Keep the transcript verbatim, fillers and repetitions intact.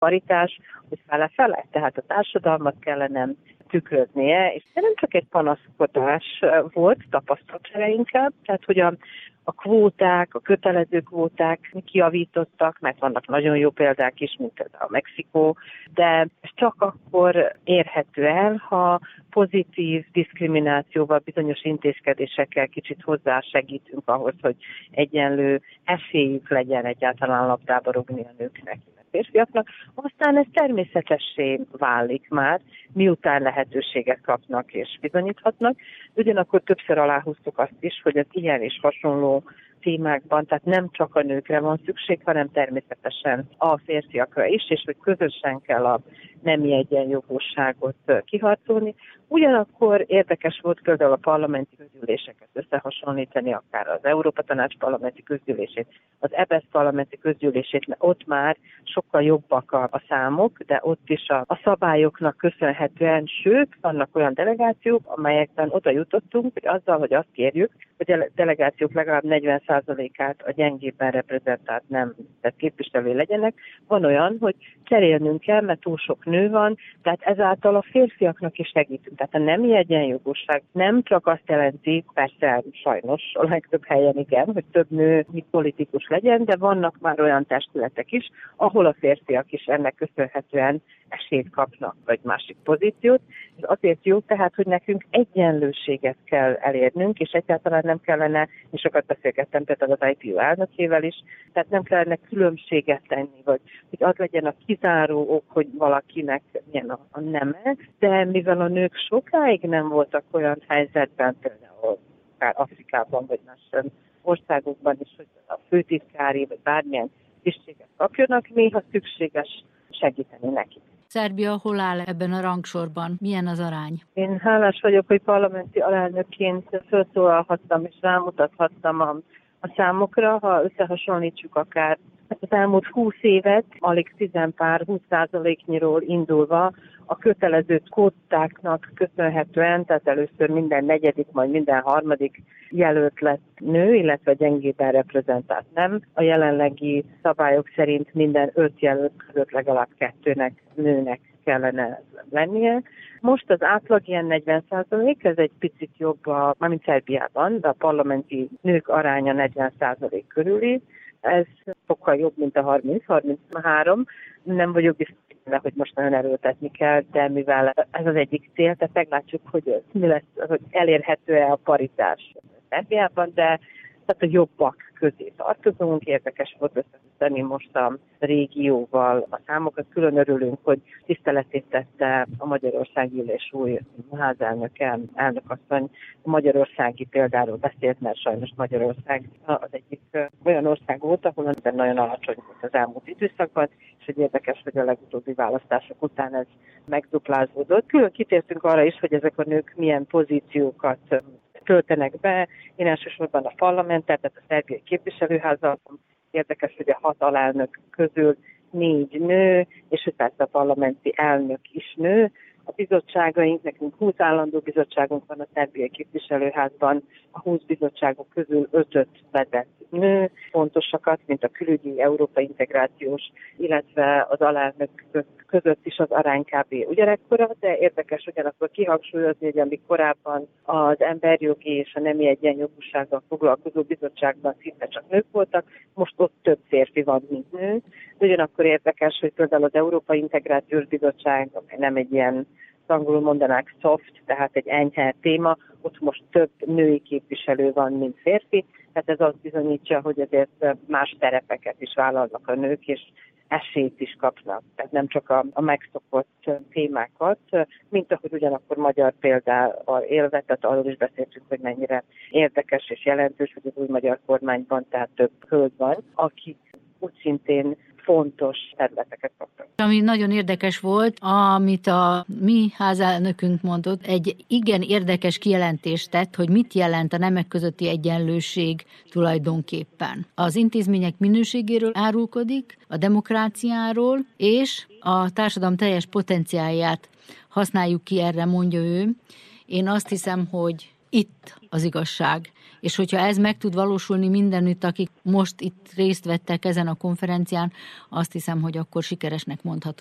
paritás, hogy fele-fele, tehát a társadalmat kellene tükröznie, és nem csak egy panaszkodás volt, tapasztalatra inkább, tehát hogy a, a kvóták, a kötelező kvóták kijavítottak, mert vannak nagyon jó példák is, mint a Mexikó, de ez csak akkor érhető el, ha pozitív diszkriminációval, bizonyos intézkedésekkel kicsit hozzásegítünk ahhoz, hogy egyenlő esélyük legyen egyáltalán labdába rugni a nőknek, férfiaknak, aztán ez természetessé válik már, miután lehetőséget kapnak és bizonyíthatnak. Ugyanakkor többször aláhúztuk azt is, hogy az ilyen és hasonló témákban, tehát nem csak a nőkre van szükség, hanem természetesen a férfiakra is, és hogy közösen kell a nemi egyenjogúságot kiharcolni. Ugyanakkor érdekes volt például a parlamenti közgyűléseket összehasonlítani, akár az Európa Tanács parlamenti közgyűlését, az é bé e es parlamenti közgyűlését, mert ott már sokkal jobbak a, a számok, de ott is a, a szabályoknak köszönhetően, sőt, vannak olyan delegációk, amelyekben oda jutottunk, hogy azzal, hogy azt kérjük, hogy a delegációk legalább negyven százalékát a gyengébben reprezentált nem, tehát képviselő legyenek. Van olyan, hogy cserélnünk kell, mert túl sok nő van, tehát ezáltal a férfiaknak is segítünk. Tehát a nemi egyenjogúság nem csak azt jelenti, persze sajnos a legtöbb helyen igen, hogy több nő politikus legyen, de vannak már olyan testületek is, ahol a férfiak is ennek köszönhetően esélyt kapnak, vagy másik pozíciót. Ez azért jó, tehát, hogy nekünk egyenlőséget kell elérnünk, és egyáltalán nem kellene, és sokat beszélgettem például az i pé u elnökével is, tehát nem kellene különbséget tenni, vagy hogy az legyen a kizáró ok, hogy valakinek milyen a, a neme, de mivel a nők sokáig nem voltak olyan helyzetben, például akár Afrikában, vagy más országokban is, hogy a főtitkári, vagy bármilyen tisztséget kapjanak, néha szükséges segíteni nekik. Szerbia hol áll ebben a rangsorban? Milyen az arány? Én hálás vagyok, hogy parlamenti alelnökként felszólalhattam és rámutathattam a, a számokra, ha összehasonlítsuk akár az elmúlt húsz évet, alig tizenpár, húsz százaléknyiról indulva a kötelező kvótáknak köszönhetően, tehát először minden negyedik, majd minden harmadik jelölt lett nő, illetve gyengében reprezentált nem. A jelenlegi szabályok szerint minden öt jelölt között legalább kettőnek nőnek kellene lennie. Most az átlag ilyen negyven százalék, ez egy picit jobb, a, mármint Szerbiában, de a parlamenti nők aránya negyven százalék körüli. Ez sokkal jobb, mint a harminc-harminchárom. Nem vagyok biztos, hogy most nagyon erőltetni kell, de mivel ez az egyik cél, tehát meglátjuk, hogy mi lesz, hogy elérhető-e a paritás Szerbiában, de tehát a jobbak közé tartozunk. Érdekes volt összetenni most a régióval a számokat. Külön örülünk, hogy tiszteletét tette a Magyarországi Ülés új házelnöke, elnökasszony magyarországi példáról beszélt, mert sajnos Magyarország az egyik olyan ország volt, ahol nagyon alacsony volt az elmúlt időszakban, és egy érdekes, hogy a legutóbbi választások után ez megduplázódott. Külön kitértünk arra is, hogy ezek a nők milyen pozíciókat töltenek be. Én elsősorban a parlamentet, tehát a szerbiai képviselőházal. Érdekes, hogy a hat alelnök közül négy nő, és hogy persze a parlamenti elnök is nő. A bizottságaink, nekünk húsz állandó bizottságunk van a szerbiai képviselőházban, a húsz bizottságok közül ötöt vezet nő, fontosakat, mint a külügyi, európai integrációs, illetve az alelnök között is az arány kb. Ugyanekkora, de érdekes ugyanakkor kihangsúlyozni, hogy amíg korábban az emberjogi és a nemi egyenjogúsággal foglalkozó bizottságban szinte csak nők voltak, most ott több férfi van, mint nő. De ugyanakkor érdekes, hogy például az Európai Integrációs Bizottság, amely nem egy ilyen, angolul mondanák soft, tehát egy enyhe téma, ott most több női képviselő van, mint férfi, tehát ez azt bizonyítja, hogy azért más terepeket is vállalnak a nők, és esélyt is kapnak. Tehát nem csak a, a megszokott témákat, mint ahogy ugyanakkor magyar példával élve, tehát arról is beszéltünk, hogy mennyire érdekes és jelentős, hogy az új magyar kormányban tehát több hölgy van, akik úgy szintén fontos területeket kaptak. Ami nagyon érdekes volt, amit a mi házelnökünk mondott, egy igen érdekes kijelentést tett, hogy mit jelent a nemek közötti egyenlőség tulajdonképpen. Az intézmények minőségéről árulkodik, a demokráciáról, és a társadalom teljes potenciálját használjuk ki, erre mondja ő. Én azt hiszem, hogy itt az igazság. És hogyha ez meg tud valósulni mindenütt, akik most itt részt vettek ezen a konferencián, azt hiszem, hogy akkor sikeresnek mondható.